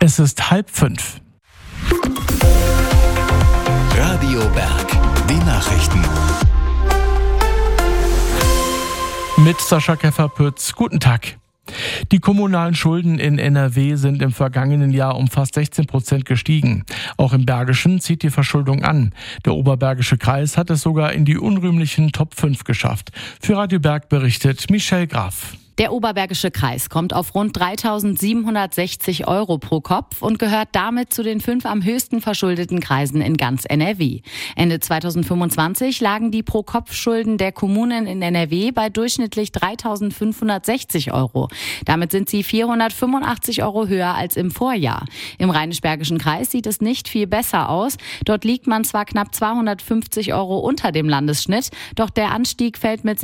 Es ist 4:30. Radio Berg, die Nachrichten. Mit Sascha Käfer-Pütz. Guten Tag. Die kommunalen Schulden in NRW sind im vergangenen Jahr um fast 16% gestiegen. Auch im Bergischen zieht die Verschuldung an. Der Oberbergische Kreis hat es sogar in die unrühmlichen Top 5 geschafft. Für Radio Berg berichtet Michelle Graf. Der Oberbergische Kreis kommt auf rund 3.760 € pro Kopf und gehört damit zu den 5 am höchsten verschuldeten Kreisen in ganz NRW. Ende 2025 lagen die Pro-Kopf-Schulden der Kommunen in NRW bei durchschnittlich 3.560 €. Damit sind sie 485 € höher als im Vorjahr. Im Rheinisch-Bergischen Kreis sieht es nicht viel besser aus. Dort liegt man zwar knapp 250 € unter dem Landesschnitt, doch der Anstieg fällt mit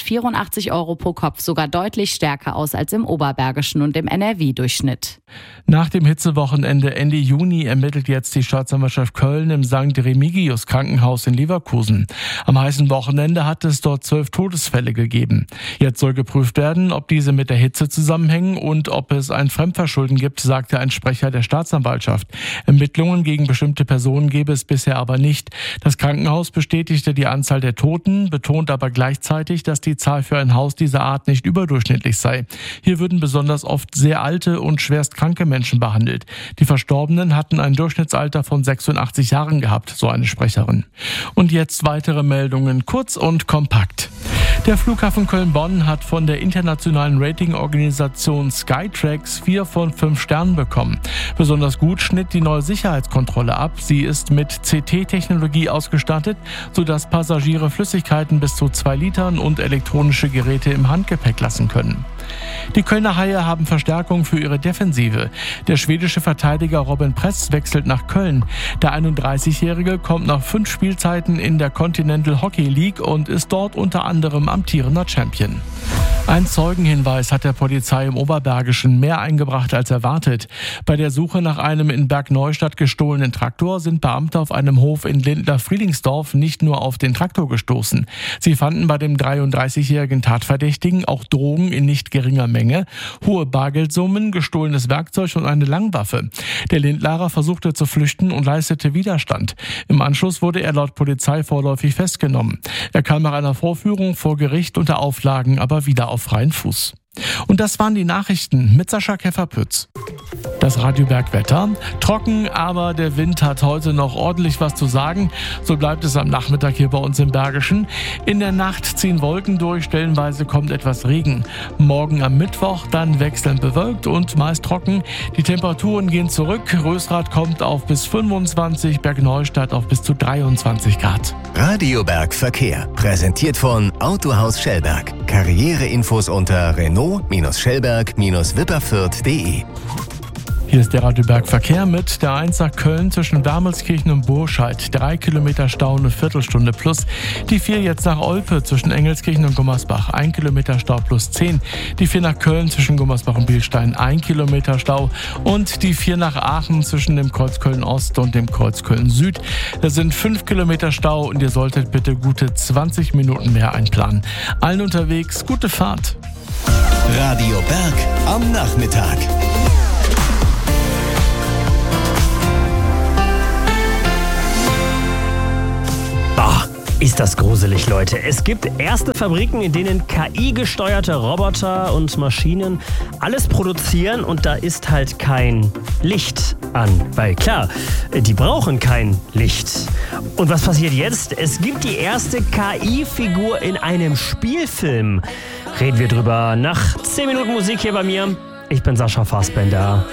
684 € pro Kopf sogar deutlich stärker aus als im Oberbergischen und im NRW-Durchschnitt. Nach dem Hitzewochenende Ende Juni ermittelt jetzt die Staatsanwaltschaft Köln im St. Remigius Krankenhaus in Leverkusen. Am heißen Wochenende hat es dort 12 Todesfälle gegeben. Jetzt soll geprüft werden, ob diese mit der Hitze zusammenhängen und ob es ein Fremdverschulden gibt, sagte ein Sprecher der Staatsanwaltschaft. Ermittlungen gegen bestimmte Personen gäbe es bisher aber nicht. Das Krankenhaus bestätigte die Anzahl der Toten, betont aber gleichzeitig, dass die Zahl für ein Haus dieser Art nicht überdurchschnittlich sei. Hier würden besonders oft sehr alte und schwerst kranke Menschen behandelt. Die Verstorbenen hatten ein Durchschnittsalter von 86 Jahren gehabt, so eine Sprecherin. Und jetzt weitere Meldungen, kurz und kompakt. Der Flughafen Köln-Bonn hat von der internationalen Ratingorganisation Skytrax 4 von 5 Sternen bekommen. Besonders gut schnitt die neue Sicherheitskontrolle ab. Sie ist mit CT-Technologie ausgestattet, sodass Passagiere Flüssigkeiten bis zu 2 Litern und elektronische Geräte im Handgepäck lassen können. Die Kölner Haie haben Verstärkung für ihre Defensive. Der schwedische Verteidiger Robin Press wechselt nach Köln. Der 31-Jährige kommt nach 5 Spielzeiten in der Continental Hockey League und ist dort unter anderem amtierender Champion. Ein Zeugenhinweis hat der Polizei im Oberbergischen mehr eingebracht als erwartet. Bei der Suche nach einem in Bergneustadt gestohlenen Traktor sind Beamte auf einem Hof in Lindlar-Frielingsdorf nicht nur auf den Traktor gestoßen. Sie fanden bei dem 33-jährigen Tatverdächtigen auch Drogen in nicht geringer Menge, hohe Bargeldsummen, gestohlenes Werkzeug und eine Langwaffe. Der Lindlarer versuchte zu flüchten und leistete Widerstand. Im Anschluss wurde er laut Polizei vorläufig festgenommen. Er kam nach einer Vorführung vor Gericht unter Auflagen aber wieder auf freien Fuß. Und das waren die Nachrichten mit Sascha Käfer-Pütz. Das Radio Berg Wetter. Trocken, aber der Wind hat heute noch ordentlich was zu sagen. So bleibt es am Nachmittag hier bei uns im Bergischen. In der Nacht ziehen Wolken durch, stellenweise kommt etwas Regen. Morgen am Mittwoch dann wechselnd bewölkt und meist trocken. Die Temperaturen gehen zurück. Rösrath kommt auf bis 25, Bergneustadt auf bis zu 23 Grad. Radio Berg Verkehr. Präsentiert von Autohaus Schellberg. Karriereinfos unter Renault-Schellberg-Wipperfürth.de. Hier ist der Radio Berg Verkehr mit der 1 nach Köln zwischen Wermelskirchen und Burscheid. 3 Kilometer Stau, eine Viertelstunde plus. Die 4 jetzt nach Olpe zwischen Engelskirchen und Gummersbach. 1 Kilometer Stau plus 10. Die 4 nach Köln zwischen Gummersbach und Bilstein. 1 Kilometer Stau. Und die 4 nach Aachen zwischen dem Kreuz Köln Ost und dem Kreuz Köln Süd. Da sind 5 Kilometer Stau und ihr solltet bitte gute 20 Minuten mehr einplanen. Allen unterwegs gute Fahrt. Radio Berg am Nachmittag. Ist das gruselig, Leute. Es gibt erste Fabriken, in denen KI-gesteuerte Roboter und Maschinen alles produzieren und da ist halt kein Licht an. Weil klar, die brauchen kein Licht. Und was passiert jetzt? Es gibt die erste KI-Figur in einem Spielfilm. Reden wir drüber nach 10 Minuten Musik hier bei mir. Ich bin Sascha Fassbender.